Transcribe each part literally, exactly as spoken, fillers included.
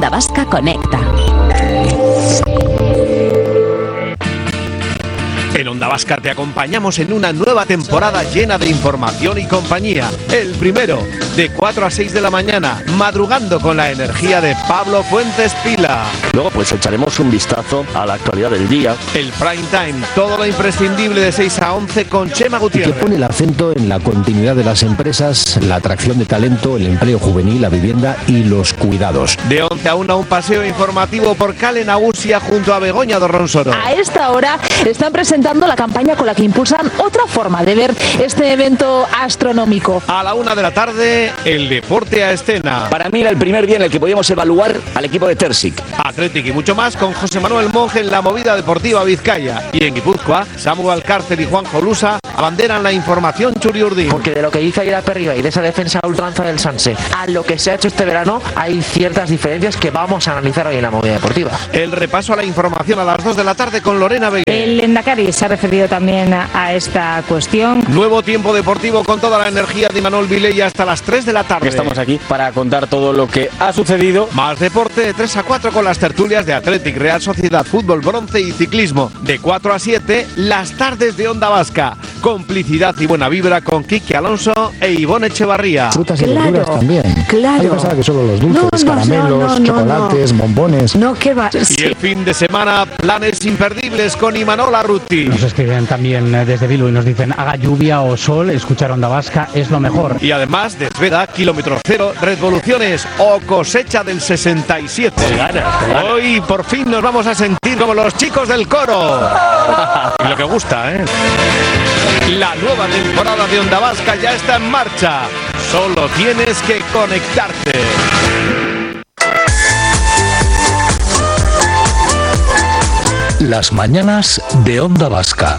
Onda Vasca Conecta. En Onda Vasca te acompañamos en una nueva temporada llena de información y compañía. El primero, de cuatro a seis de la mañana, madrugando con la energía de Pablo Fuentes Pila. Luego pues echaremos un vistazo a la actualidad del día. El prime time, todo lo imprescindible de seis a once con Chema Gutiérrez. Que pone el acento en la continuidad de las empresas, la atracción de talento, el empleo juvenil, la vivienda y los cuidados. De once a una, un paseo informativo por Cale Nagusia junto a Begoña Dorronsoro. A esta hora están presentando la campaña con la que impulsan otra forma de ver este evento astronómico. A la una de la tarde, el deporte a escena. Para mí era el primer día en el que podíamos evaluar al equipo de Tersic. Athletic y mucho más con José Manuel Monge en la movida deportiva Vizcaya. Y en Guipúzcoa, Samuel Cárcel y Juan Jolusa abanderan la información Churiurdín. Porque de lo que hizo ayer a Perriba y de esa defensa a ultranza del Sanse a lo que se ha hecho este verano, hay ciertas diferencias que vamos a analizar hoy en la movida deportiva. El repaso a la información a las dos de la tarde con Lorena Beguer. El Endacari se ha referido también a, a esta cuestión. Nuevo tiempo deportivo con toda la energía de Imanol Vilella hasta las tres de la tarde. Estamos aquí para contar todo lo que ha sucedido. Más deporte de tres a cuatro con las tertulias de Athletic, Real Sociedad, Fútbol, Bronce y Ciclismo. De cuatro a siete, las tardes de Onda Vasca. Complicidad y buena vibra con Quique Alonso e Ivonne Echevarría. Frutas y Claro, verduras también. claro. Yo pensaba que solo los dulces, No, no, caramelos, no, no, chocolates, no. bombones. No, qué va. Y el fin de semana, planes imperdibles con Imanol Arruti. Nos escriben también desde Bilbao y nos dicen, haga lluvia o sol, escuchar Onda Vasca es lo mejor. Y además, Desveda, Kilómetro Cero, Revoluciones o Cosecha del sesenta y siete. Te ganas, te ganas. Hoy por fin nos vamos a sentir como los chicos del coro. Y lo que gusta, ¿eh? La nueva temporada de Onda Vasca ya está en marcha. Solo tienes que conectarte. Las mañanas de Onda Vasca.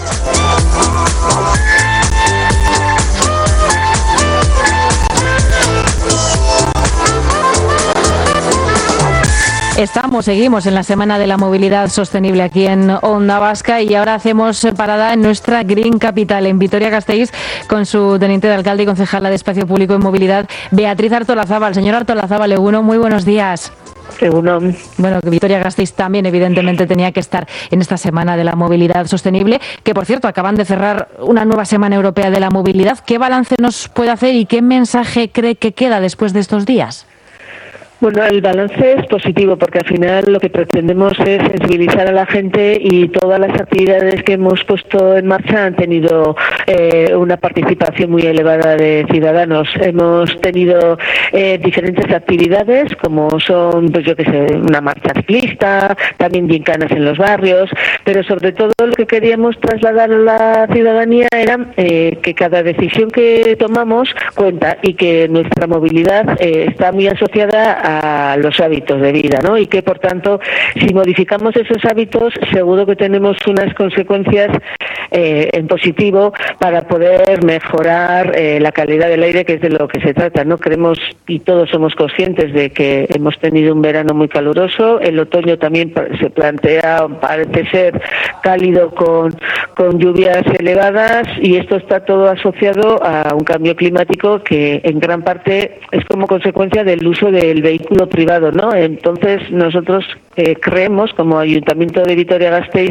Estamos, seguimos en la Semana de la Movilidad Sostenible aquí en Onda Vasca y ahora hacemos parada en nuestra Green Capital, en Vitoria-Gasteiz, con su teniente de alcalde y concejala de Espacio Público y Movilidad, Beatriz Artolazábal. Señora Artolazábal, Eguno, muy buenos días. Egunon. Bueno, que Vitoria-Gasteiz también evidentemente tenía que estar en esta Semana de la Movilidad Sostenible, que por cierto acaban de cerrar una nueva Semana Europea de la Movilidad. ¿Qué balance nos puede hacer y qué mensaje cree que queda después de estos días? Bueno, el balance es positivo porque al final lo que pretendemos es sensibilizar a la gente y todas las actividades que hemos puesto en marcha han tenido eh, una participación muy elevada de ciudadanos. Hemos tenido eh, diferentes actividades como son, pues yo qué sé, una marcha ciclista, también gincanas en los barrios, pero sobre todo lo que queríamos trasladar a la ciudadanía era eh, que cada decisión que tomamos cuenta y que nuestra movilidad eh, está muy asociada a los hábitos de vida, ¿no? Y que por tanto, si modificamos esos hábitos, seguro que tenemos unas consecuencias eh, en positivo para poder mejorar eh, la calidad del aire, que es de lo que se trata, ¿no? Creemos y todos somos conscientes de que hemos tenido un verano muy caluroso, el otoño también se plantea, parece ser cálido con, con lluvias elevadas y esto está todo asociado a un cambio climático que en gran parte es como consecuencia del uso del vehículo privado, ¿no? Entonces nosotros eh, creemos como Ayuntamiento de Vitoria-Gasteiz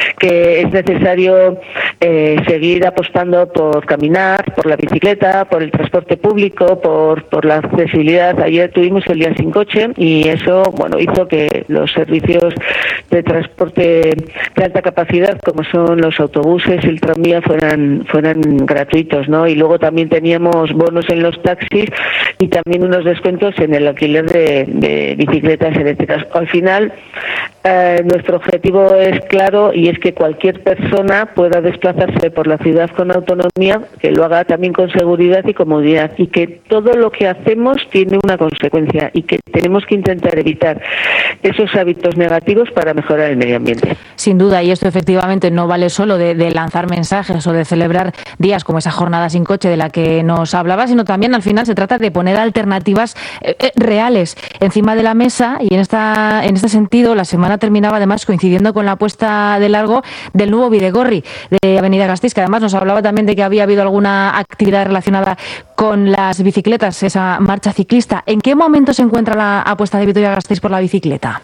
que es necesario eh, seguir apostando por caminar, por la bicicleta, por el transporte público, por, por la accesibilidad. Ayer tuvimos el día sin coche y eso, bueno, hizo que los servicios de transporte de alta capacidad, como son los autobuses y el tranvía, fueran fueran gratuitos, ¿no? Y luego también teníamos bonos en los taxis y también unos descuentos en el alquiler de, de bicicletas eléctricas. Al final, eh, nuestro objetivo es claro y es que cualquier persona pueda desplazarse por la ciudad con autonomía, que lo haga también con seguridad y comodidad, y que todo lo que hacemos tiene una consecuencia y que tenemos que intentar evitar esos hábitos negativos para mejorar el medio ambiente. Sin duda, y esto efectivamente no vale solo de, de lanzar mensajes o de celebrar días como esa jornada sin coche de la que nos hablaba, sino también al final se trata de poner alternativas eh, eh, reales encima de la mesa, y en esta en este sentido la semana terminaba además coincidiendo con la puesta de largo del nuevo Bidegorri de Avenida Gasteiz, que además nos hablaba también de que había habido alguna actividad relacionada con las bicicletas, esa marcha ciclista. ¿En qué momento se encuentra la apuesta de Vitoria-Gasteiz por la bicicleta?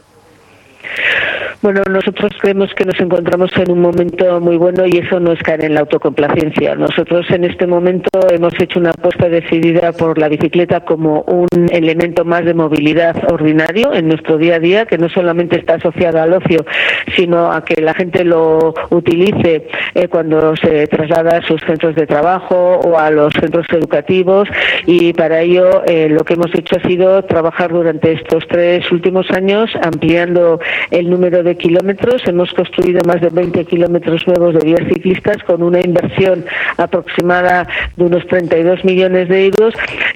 Bueno, nosotros creemos que nos encontramos en un momento muy bueno y eso no es caer en la autocomplacencia. Nosotros en este momento hemos hecho una apuesta decidida por la bicicleta como un elemento más de movilidad ordinario en nuestro día a día, que no solamente está asociado al ocio, sino a que la gente lo utilice eh, cuando se traslada a sus centros de trabajo o a los centros educativos, y para ello eh, lo que hemos hecho ha sido trabajar durante estos tres últimos años ampliando el número de kilómetros. Hemos construido más de veinte kilómetros nuevos de vías ciclistas con una inversión aproximada de unos treinta y dos millones de euros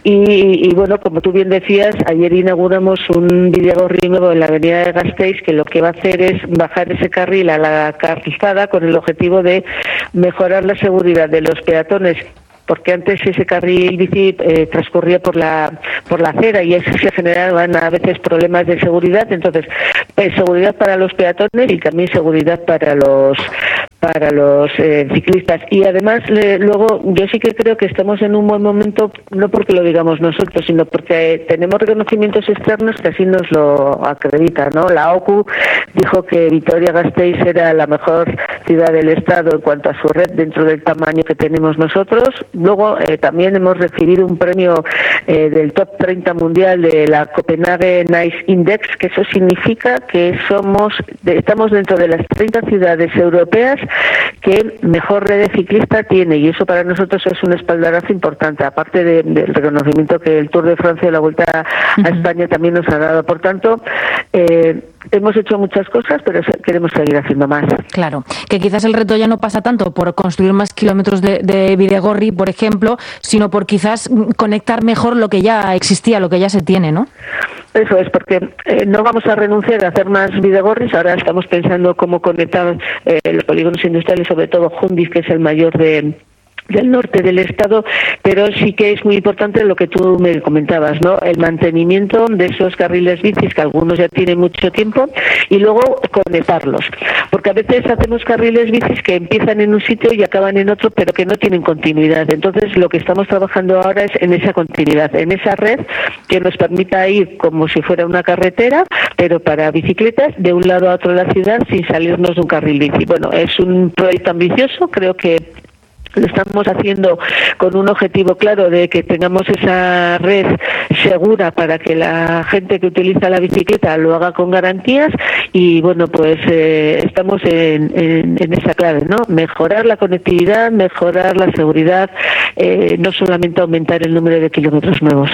y, y bueno, como tú bien decías, ayer inauguramos un bidegorri nuevo en la avenida de Gasteiz que lo que va a hacer es bajar ese carril a la calzada con el objetivo de mejorar la seguridad de los peatones, porque antes ese carril bici eh, transcurría por la por la acera y eso se generaban a veces problemas de seguridad. Entonces, eh, seguridad para los peatones y también seguridad para los para los eh, ciclistas. Y además, eh, luego, yo sí que creo que estamos en un buen momento, no porque lo digamos nosotros, sino porque eh, tenemos reconocimientos externos que así nos lo acreditan, ¿no? La O C U dijo que Vitoria-Gasteiz era la mejor ciudad del Estado en cuanto a su red dentro del tamaño que tenemos nosotros. Luego eh, también hemos recibido un premio eh, del top treinta mundial de la Copenhague Nice Index, que eso significa que somos de, estamos dentro de las treinta ciudades europeas que mejor red de ciclista tiene, y eso para nosotros es un espaldarazo importante, aparte de, del reconocimiento que el Tour de Francia y la Vuelta a uh-huh. España también nos ha dado. Por tanto, eh, hemos hecho muchas cosas, pero queremos seguir haciendo más. Claro, que quizás el reto ya no pasa tanto por construir más kilómetros de, de bidegorri, por ejemplo, sino por quizás conectar mejor lo que ya existía, lo que ya se tiene, ¿no? Eso es, porque eh, no vamos a renunciar a hacer más bidegorris. Ahora estamos pensando cómo conectar eh, los polígonos industriales, sobre todo Jundiz, que es el mayor de del norte del estado, pero sí que es muy importante lo que tú me comentabas, ¿no? El mantenimiento de esos carriles bicis, que algunos ya tienen mucho tiempo, y luego conectarlos, porque a veces hacemos carriles bicis que empiezan en un sitio y acaban en otro, pero que no tienen continuidad. Entonces, lo que estamos trabajando ahora es en esa continuidad, en esa red que nos permita ir como si fuera una carretera, pero para bicicletas, de un lado a otro de la ciudad, sin salirnos de un carril bici. Bueno, es un proyecto ambicioso, creo que lo estamos haciendo con un objetivo claro de que tengamos esa red segura para que la gente que utiliza la bicicleta lo haga con garantías y bueno, pues eh, estamos en, en, en esa clave, ¿no? Mejorar la conectividad, mejorar la seguridad, eh, no solamente aumentar el número de kilómetros nuevos.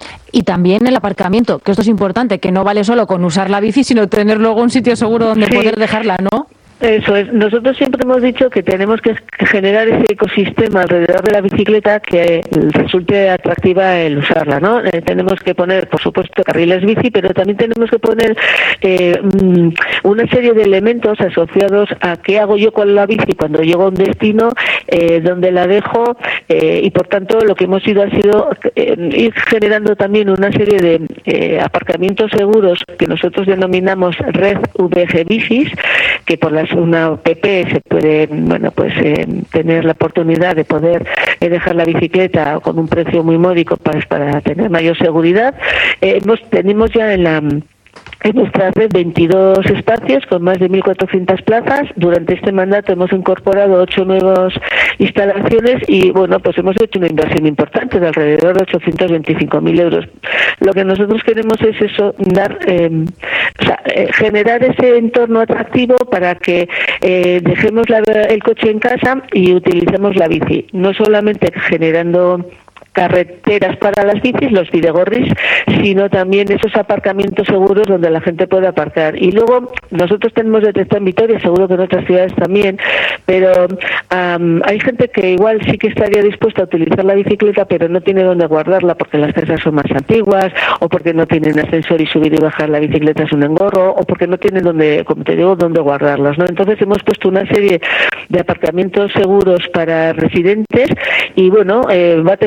Y también el aparcamiento, que esto es importante, que no vale solo con usar la bici, sino tener luego un sitio seguro donde sí. poder dejarla, ¿no? Eso es. Nosotros siempre hemos dicho que tenemos que generar ese ecosistema alrededor de la bicicleta que resulte atractiva el usarla, ¿no? Eh, tenemos que poner, por supuesto, carriles bici, pero también tenemos que poner eh, una serie de elementos asociados a qué hago yo con la bici cuando llego a un destino, eh, dónde la dejo, eh, y por tanto lo que hemos ido ha sido eh, ir generando también una serie de eh, aparcamientos seguros que nosotros denominamos Red V G Bicis, que por las una app se puede, bueno, pues eh, tener la oportunidad de poder eh, dejar la bicicleta con un precio muy módico para, para tener mayor seguridad. Eh, hemos, tenemos ya en la En nuestra red veintidós espacios con más de mil cuatrocientas plazas. Durante este mandato hemos incorporado ocho nuevas instalaciones y bueno, pues hemos hecho una inversión importante de alrededor de ochocientos veinticinco mil euros. Lo que nosotros queremos es eso, dar, eh, o sea, eh, generar ese entorno atractivo para que eh, dejemos la, el coche en casa y utilicemos la bici, no solamente generando carreteras para las bicis, los bidegorris, sino también esos aparcamientos seguros donde la gente puede aparcar. Y luego nosotros tenemos detectado en Vitoria, seguro que en otras ciudades también, pero um, hay gente que igual sí que estaría dispuesta a utilizar la bicicleta, pero no tiene dónde guardarla porque las casas son más antiguas, o porque no tienen ascensor y subir y bajar la bicicleta es un engorro, o porque no tienen donde, como te digo, dónde guardarlas, ¿no? Entonces hemos puesto una serie de aparcamientos seguros para residentes y bueno, eh, va teniendo también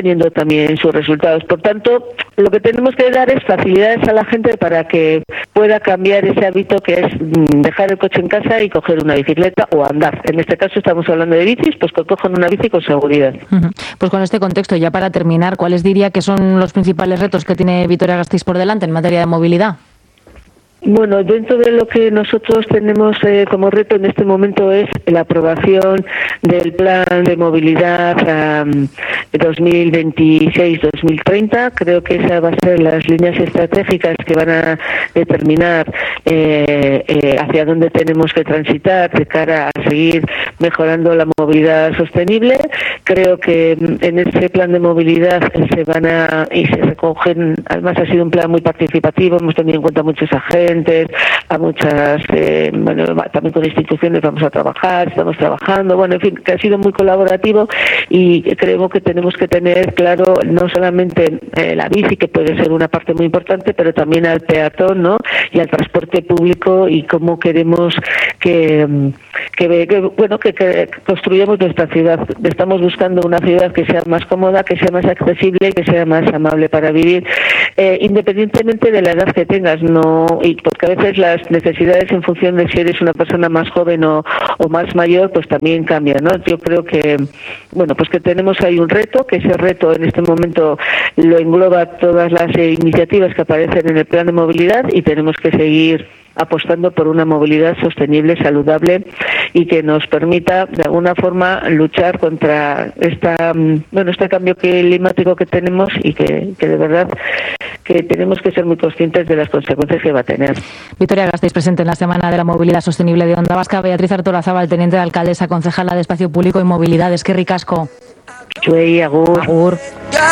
también sus resultados. Por tanto, lo que tenemos que dar es facilidades a la gente para que pueda cambiar ese hábito que es dejar el coche en casa y coger una bicicleta o andar. En este caso estamos hablando de bicis, pues que cojan una bici con seguridad. Uh-huh. Pues con este contexto, ya para terminar, ¿cuáles diría que son los principales retos que tiene Vitoria-Gasteiz por delante en materia de movilidad? Bueno, dentro de lo que nosotros tenemos eh, como reto en este momento es la aprobación del plan de movilidad um, dos mil veintiséis dos mil treinta. Creo que esas van a ser las líneas estratégicas que van a determinar eh, eh, hacia dónde tenemos que transitar de cara a seguir mejorando la movilidad sostenible. Creo que en ese plan de movilidad se van a y se recogen, además ha sido un plan muy participativo, hemos tenido en cuenta muchos agentes, a muchas, eh, bueno, también con instituciones vamos a trabajar, estamos trabajando, bueno, en fin, que ha sido muy colaborativo y creo que tenemos que tener claro no solamente eh, la bici, que puede ser una parte muy importante, pero también al peatón, ¿no? Y al transporte público y cómo queremos que, que, que bueno, que, que construyamos nuestra ciudad. Estamos buscando una ciudad que sea más cómoda, que sea más accesible y que sea más amable para vivir, eh, independientemente de la edad que tengas, no, y porque a veces las necesidades en función de si eres una persona más joven o, o más mayor, pues también cambian, ¿no? Yo creo que, bueno, pues que tenemos ahí un reto, que ese reto en este momento lo engloba todas las eh, iniciativas que aparecen en el plan de movilidad y tenemos que seguir apostando por una movilidad sostenible, saludable y que nos permita de alguna forma luchar contra esta, bueno, este cambio climático que tenemos y que, que de verdad que tenemos que ser muy conscientes de las consecuencias que va a tener. Vitoria-Gasteiz presente en la Semana de la Movilidad Sostenible de Onda Vasca. Beatriz Artolazabal, teniente de alcaldesa, concejala de Espacio Público y Movilidad. Es que ricasco. Chuey, agur. Agur.